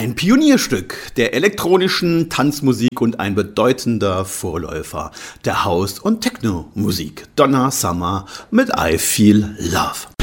Ein Pionierstück der elektronischen Tanzmusik und ein bedeutender Vorläufer der House- und Techno-Musik. Donna Summer mit I Feel Love.